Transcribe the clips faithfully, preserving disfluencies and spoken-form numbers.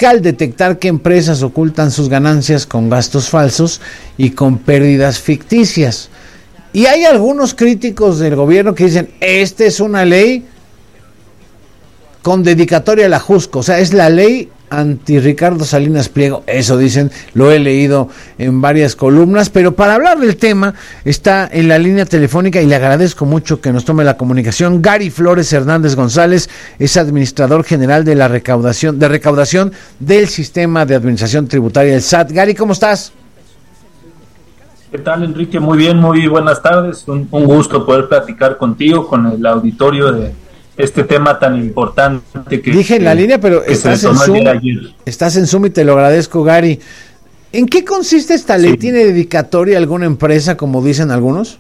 fiscal detectar que empresas ocultan sus ganancias con gastos falsos y con pérdidas ficticias. Y hay algunos críticos del gobierno que dicen, esta es una ley con dedicatoria a la Jusco, o sea, es la ley anti Ricardo Salinas Pliego, eso dicen, lo he leído en varias columnas, pero para hablar del tema está en la línea telefónica y le agradezco mucho que nos tome la comunicación Gary Flores Hernández González, es administrador general de la recaudación de recaudación del Sistema de Administración Tributaria del S A T. Gary, ¿cómo estás? ¿Qué tal, Enrique? Muy bien, muy buenas tardes, un, un gusto poder platicar contigo, con el auditorio de este tema tan importante que dije en la que, línea, pero estás en Zoom, estás en Zoom y te lo agradezco, Gary. ¿En qué consiste esta ley? Sí. ¿Tiene dedicatoria a alguna empresa, como dicen algunos?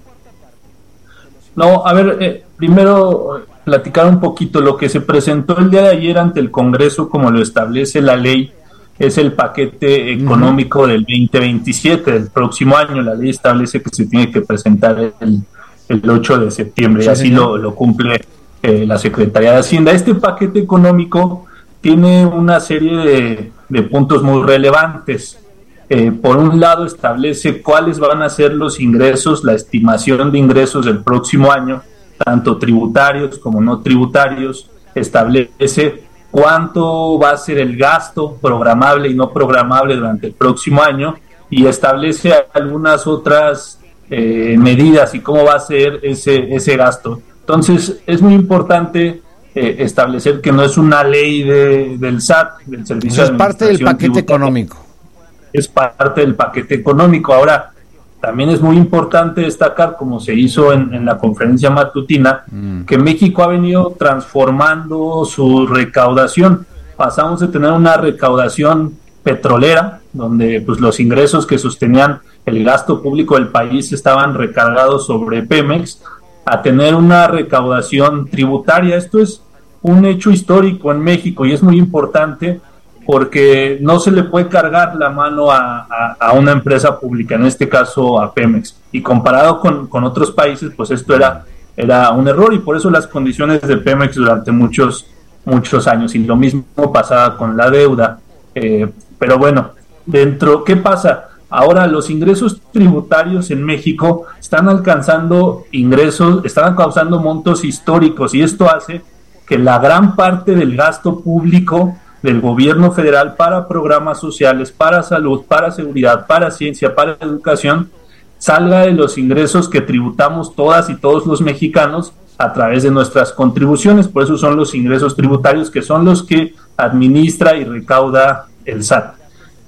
No, a ver, eh, primero eh, platicar un poquito. Lo que se presentó el día de ayer ante el Congreso, como lo establece la ley, es el paquete económico uh-huh. del veinte veintisiete, del próximo año. La ley establece que se tiene que presentar el, el ocho de septiembre, sí, y así lo, lo cumple Eh, la Secretaría de Hacienda. Este paquete económico tiene una serie de, de puntos muy relevantes. Eh, por un lado, establece cuáles van a ser los ingresos, la estimación de ingresos del próximo año, tanto tributarios como no tributarios. Establece cuánto va a ser el gasto programable y no programable durante el próximo año, y establece algunas otras eh, medidas y cómo va a ser ese, ese gasto. Entonces, es muy importante eh, establecer que no es una ley de, del S A T, del Servicio de Administración Tributaria. Es parte del paquete económico. Es parte del paquete económico. Ahora, también es muy importante destacar, como se hizo en, en la conferencia matutina, mm. que México ha venido transformando su recaudación. Pasamos de tener una recaudación petrolera, donde pues los ingresos que sostenían el gasto público del país estaban recargados sobre Pemex, a tener una recaudación tributaria. Esto es un hecho histórico en México y es muy importante porque no se le puede cargar la mano a, a, a una empresa pública, en este caso a Pemex, y comparado con, con otros países, pues esto era, era un error, y por eso las condiciones de Pemex durante muchos, muchos años, y lo mismo pasaba con la deuda. Eh, pero bueno, dentro, ¿qué pasa? Ahora los ingresos tributarios en México están alcanzando ingresos, están alcanzando montos históricos, y esto hace que la gran parte del gasto público del gobierno federal para programas sociales, para salud, para seguridad, para ciencia, para educación, salga de los ingresos que tributamos todas y todos los mexicanos a través de nuestras contribuciones. Por eso son los ingresos tributarios, que son los que administra y recauda el S A T.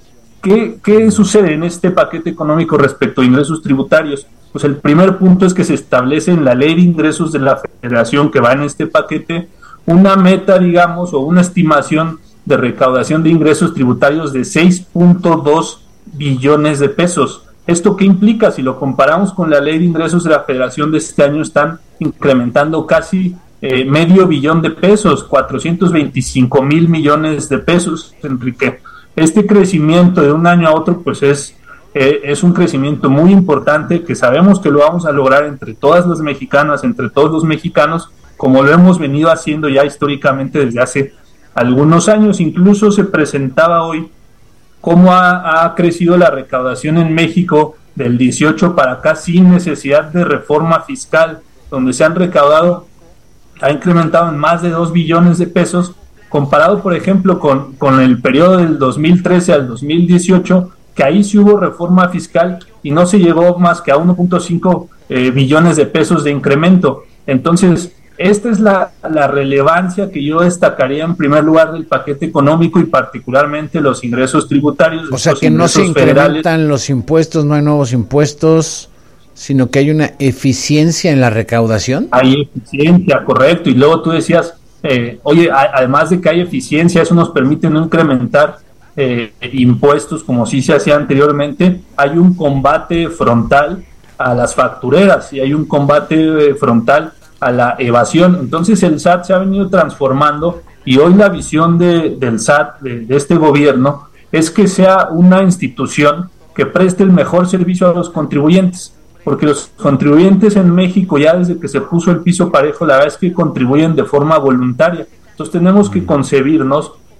¿Qué, ¿Qué sucede en este paquete económico respecto a ingresos tributarios? Pues el primer punto es que se establece en la ley de ingresos de la Federación, que va en este paquete, una meta, digamos, o una estimación de recaudación de ingresos tributarios de seis punto dos billones de pesos. ¿Esto qué implica? Si lo comparamos con la ley de ingresos de la Federación de este año, están incrementando casi eh, medio billón de pesos, cuatrocientos veinticinco mil millones de pesos, Enrique. Este crecimiento de un año a otro, pues es, eh, es un crecimiento muy importante, que sabemos que lo vamos a lograr entre todas las mexicanas, entre todos los mexicanos, como lo hemos venido haciendo ya históricamente desde hace algunos años. Incluso se presentaba hoy cómo ha, ha crecido la recaudación en México del dieciocho para acá sin necesidad de reforma fiscal, donde se han recaudado, ha incrementado en más de dos billones de pesos, comparado, por ejemplo, con, con el periodo del dos mil trece al dos mil dieciocho, que ahí sí hubo reforma fiscal y no se llegó más que a uno punto cinco eh, billones de pesos de incremento. Entonces, esta es la, la relevancia que yo destacaría en primer lugar del paquete económico, y particularmente los ingresos tributarios. O sea, que no se incrementan federales. Los impuestos, no hay nuevos impuestos, sino que hay una eficiencia en la recaudación. Hay eficiencia, correcto. Y luego tú decías, eh, oye, a, además de que hay eficiencia, eso nos permite no incrementar eh, impuestos como sí se hacía anteriormente. Hay un combate frontal a las factureras y hay un combate eh, frontal a la evasión. Entonces el S A T se ha venido transformando, y hoy la visión de, del S A T, de, de este gobierno, es que sea una institución que preste el mejor servicio a los contribuyentes, porque los contribuyentes en México, ya desde que se puso el piso parejo, la verdad es que contribuyen de forma voluntaria. Entonces tenemos que concebirnos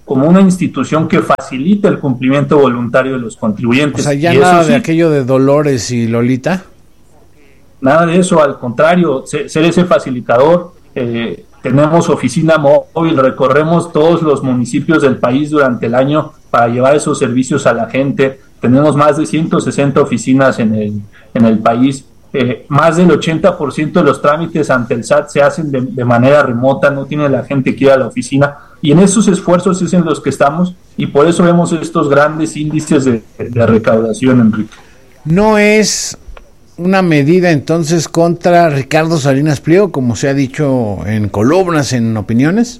como una institución que facilita el cumplimiento voluntario de los contribuyentes. O sea, ya y nada eso de sí, aquello de Dolores y Lolita. Nada de eso, al contrario, ser, ser ese facilitador. Eh, tenemos oficina móvil, recorremos todos los municipios del país durante el año para llevar esos servicios a la gente. Tenemos más de ciento sesenta oficinas en el, en el país. Eh, más del ochenta por ciento de los trámites ante el S A T se hacen de, de manera remota, no tiene la gente que ir a la oficina, y en esos esfuerzos es en los que estamos, y por eso vemos estos grandes índices de, de recaudación, Enrique. No es una medida entonces contra Ricardo Salinas Pliego, como se ha dicho en columnas, en opiniones.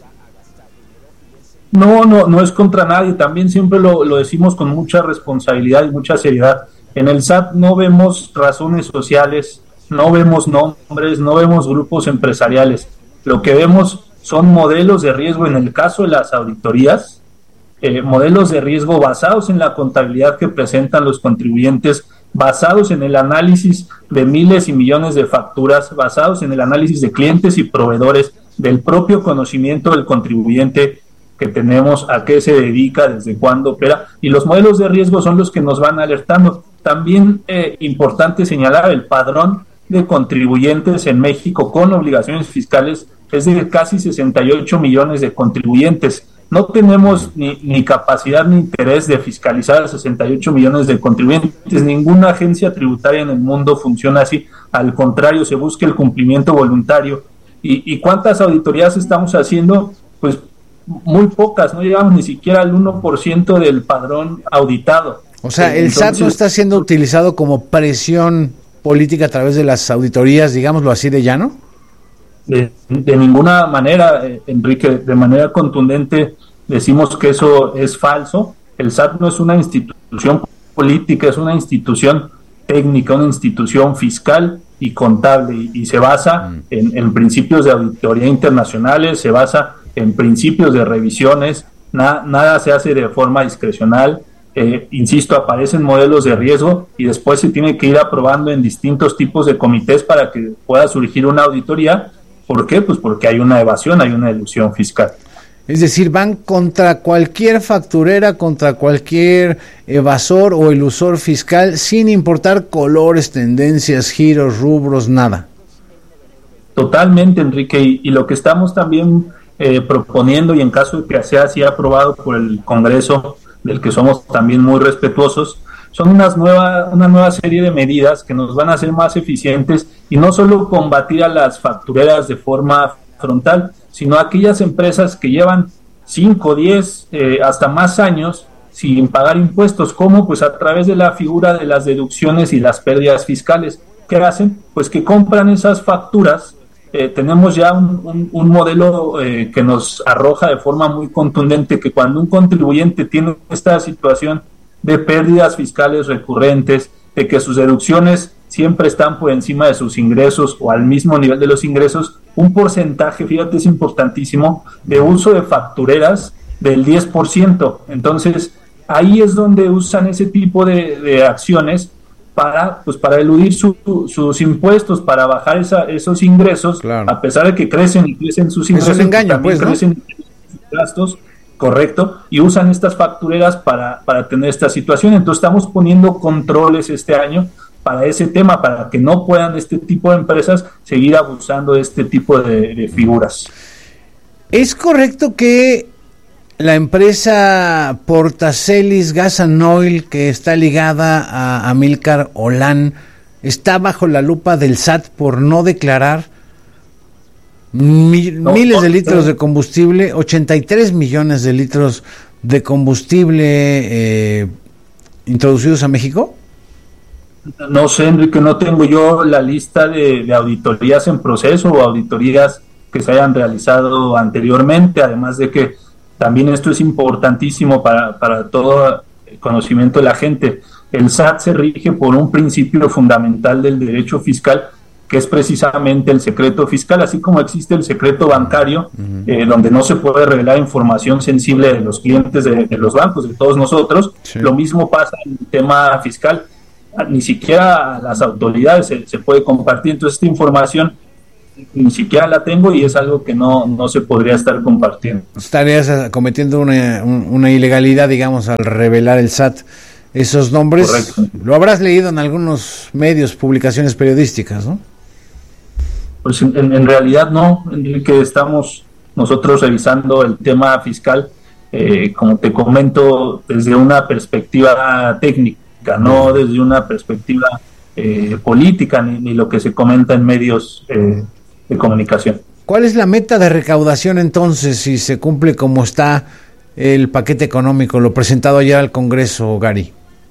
No, no, no es contra nadie, también siempre lo, lo decimos con mucha responsabilidad y mucha seriedad. En el S A T no vemos razones sociales, no vemos nombres, no vemos grupos empresariales. Lo que vemos son modelos de riesgo, en el caso de las auditorías, eh, modelos de riesgo basados en la contabilidad que presentan los contribuyentes, basados en el análisis de miles y millones de facturas, basados en el análisis de clientes y proveedores, del propio conocimiento del contribuyente que tenemos, a qué se dedica, desde cuándo opera, y los modelos de riesgo son los que nos van alertando. También eh, importante señalar, el padrón de contribuyentes en México con obligaciones fiscales es de casi sesenta y ocho millones de contribuyentes. No tenemos ni, ni capacidad ni interés de fiscalizar a sesenta y ocho millones de contribuyentes. Ninguna agencia tributaria en el mundo funciona así. Al contrario, se busca el cumplimiento voluntario. ¿Y, y cuántas auditorías estamos haciendo? Pues muy pocas, no llegamos ni siquiera al uno por ciento del padrón auditado. O sea, el Entonces, S A T no está siendo utilizado como presión política a través de las auditorías, digámoslo así de llano. De, de ninguna manera, eh, Enrique, de manera contundente decimos que eso es falso. El S A T no es una institución política, es una institución técnica, una institución fiscal y contable, y, y se basa mm. en, en principios de auditoría internacionales, se basa en principios de revisiones, na, nada se hace de forma discrecional. Eh, insisto, aparecen modelos de riesgo y después se tiene que ir aprobando en distintos tipos de comités para que pueda surgir una auditoría. ¿Por qué? Pues porque hay una evasión, hay una elusión fiscal. Es decir, van contra cualquier facturera, contra cualquier evasor o elusor fiscal, sin importar colores, tendencias, giros, rubros, nada. Totalmente, Enrique, y, y lo que estamos también eh, proponiendo, y en caso de que sea así aprobado por el Congreso, del que somos también muy respetuosos, son unas nueva, una nueva serie de medidas que nos van a hacer más eficientes, y no solo combatir a las factureras de forma frontal, sino a aquellas empresas que llevan cinco, diez, eh, hasta más años sin pagar impuestos. ¿Cómo? Pues a través de la figura de las deducciones y las pérdidas fiscales. ¿Qué hacen? Pues que compran esas facturas. Eh, tenemos ya un, un, un modelo eh, que nos arroja de forma muy contundente que cuando un contribuyente tiene esta situación de pérdidas fiscales recurrentes, de que sus deducciones siempre están por encima de sus ingresos o al mismo nivel de los ingresos, un porcentaje, fíjate, es importantísimo, de uso de factureras del diez por ciento. Entonces, ahí es donde usan ese tipo de, de acciones para, pues, para eludir su, sus impuestos, para bajar esa, esos ingresos, claro. A pesar de que crecen y crecen sus ingresos, es un engaño, también pues, ¿no? Crecen sus gastos, correcto, y usan estas factureras para, para tener esta situación. Entonces estamos poniendo controles este año para ese tema, para que no puedan este tipo de empresas seguir abusando de este tipo de, de figuras. ¿Es correcto que la empresa Portacelis Gas and Oil, que está ligada a Amílcar Olán, está bajo la lupa del S A T por no declarar mi, no, miles de litros de combustible, ochenta y tres millones de litros de combustible eh, introducidos a México? No sé, Enrique, no tengo yo la lista de, de auditorías en proceso o auditorías que se hayan realizado anteriormente, además de que también esto es importantísimo para, para todo el conocimiento de la gente. El S A T se rige por un principio fundamental del derecho fiscal, que es precisamente el secreto fiscal, así como existe el secreto bancario, uh-huh. eh, donde no se puede revelar información sensible de los clientes de, de los bancos, de todos nosotros. Sí. Lo mismo pasa en el tema fiscal. Ni siquiera las autoridades se, se puede compartir. Entonces esta información ni siquiera la tengo y es algo que no, no se podría estar compartiendo. Estarías cometiendo una, una ilegalidad, digamos, al revelar el S A T esos nombres. Correcto. Lo habrás leído en algunos medios, publicaciones periodísticas, ¿no? Pues en, en realidad no, Enrique, estamos nosotros revisando el tema fiscal, eh, como te comento, desde una perspectiva técnica, no desde una perspectiva eh, política, ni, ni lo que se comenta en medios eh, de comunicación. ¿Cuál es la meta de recaudación entonces, si se cumple como está el paquete económico, lo presentado ayer al Congreso, Gary?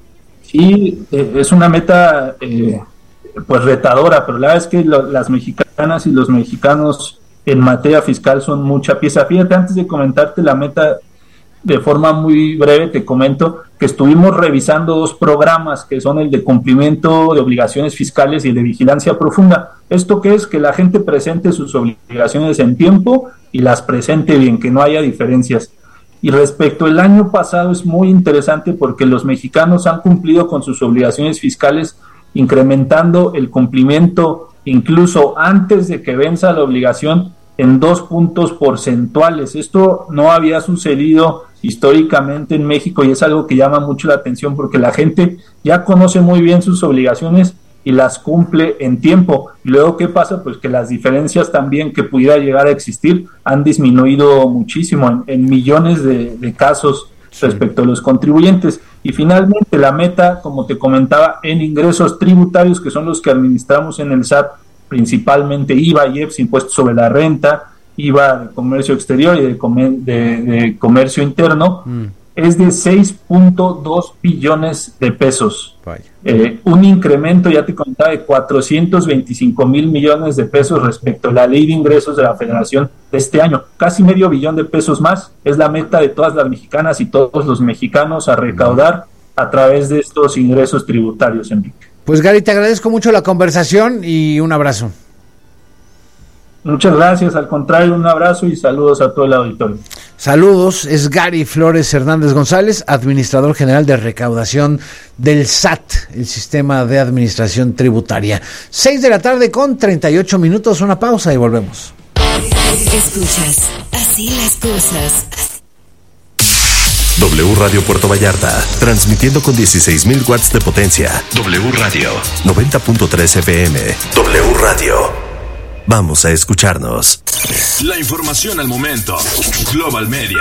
Sí, eh, es una meta eh, pues retadora, pero la verdad es que lo, las mexicanas y los mexicanos en materia fiscal son mucha pieza. Fíjate, antes de comentarte la meta, de forma muy breve te comento que estuvimos revisando dos programas que son el de cumplimiento de obligaciones fiscales y el de vigilancia profunda. ¿Esto qué es? Que la gente presente sus obligaciones en tiempo y las presente bien, que no haya diferencias. Y respecto al año pasado es muy interesante porque los mexicanos han cumplido con sus obligaciones fiscales, incrementando el cumplimiento incluso antes de que venza la obligación en dos puntos porcentuales. Esto no había sucedido históricamente en México y es algo que llama mucho la atención porque la gente ya conoce muy bien sus obligaciones y las cumple en tiempo. Y luego, ¿qué pasa? Pues que las diferencias también que pudiera llegar a existir han disminuido muchísimo en, en millones de, de casos respecto a los contribuyentes. Y finalmente la meta, como te comentaba, en ingresos tributarios, que son los que administramos en el S A T, principalmente I V A, I E P S, impuestos sobre la renta, I V A de comercio exterior y de, comer, de, de comercio interno, mm. es de seis punto dos billones de pesos. Eh, un incremento, ya te contaba, de cuatrocientos veinticinco mil millones de pesos respecto a la ley de ingresos de la Federación de este año. Casi medio billón de pesos más. Es la meta de todas las mexicanas y todos los mexicanos a recaudar a través de estos ingresos tributarios, Enrique. Pues Gary, te agradezco mucho la conversación y un abrazo. Muchas gracias, al contrario, un abrazo y saludos a todo el auditorio. Saludos, es Gary Flores Hernández González, administrador general de recaudación del S A T, el Sistema de Administración Tributaria. Seis de la tarde con treinta y ocho minutos, una pausa y volvemos. Escuchas, así las cosas. W Radio Puerto Vallarta, transmitiendo con dieciséis mil watts de potencia. W Radio, noventa punto tres F M. W Radio. Vamos a escucharnos. La información al momento. Global Media.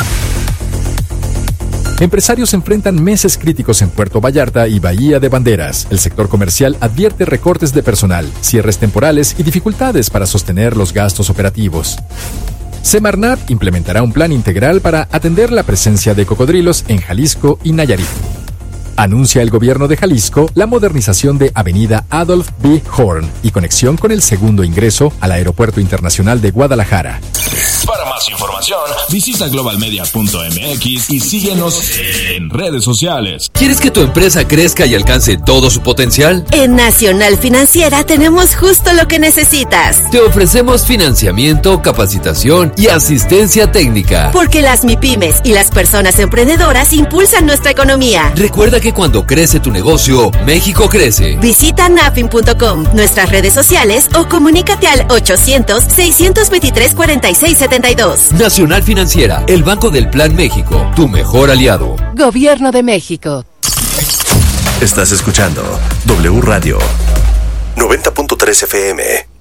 Empresarios enfrentan meses críticos en Puerto Vallarta y Bahía de Banderas. El sector comercial advierte recortes de personal, cierres temporales y dificultades para sostener los gastos operativos. Semarnat implementará un plan integral para atender la presencia de cocodrilos en Jalisco y Nayarit. Anuncia el gobierno de Jalisco la modernización de Avenida Adolf B. Horn y conexión con el segundo ingreso al Aeropuerto Internacional de Guadalajara. Para más información, visita global media punto m x y síguenos en redes sociales. ¿Quieres que tu empresa crezca y alcance todo su potencial? En Nacional Financiera tenemos justo lo que necesitas. Te ofrecemos financiamiento, capacitación y asistencia técnica. Porque las MIPYMES y las personas emprendedoras impulsan nuestra economía. Recuerda que cuando crece tu negocio, México crece. Visita nafin punto com, nuestras redes sociales o comunícate al ochocientos, seiscientos veintitrés, cuarenta y seis setenta y dos. Nacional Financiera, el Banco del Plan México, tu mejor aliado. Gobierno de México. Estás escuchando W Radio noventa punto tres F M.